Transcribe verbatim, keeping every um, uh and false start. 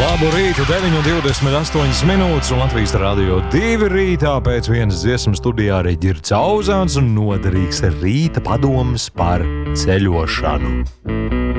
Labu rītu, deviņi un divdesmit astoņas minūtes, un Latvijas radio divi rītā pēc vienas dziesmas studijā arī ir Cauzāns un noderīgs rīta padoms par ceļošanu.